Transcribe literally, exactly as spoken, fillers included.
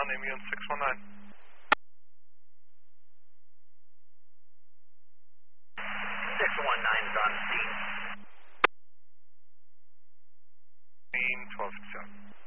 ground, ambulance six one nine. six one nine is on scene. Scene twelve fifty-seven.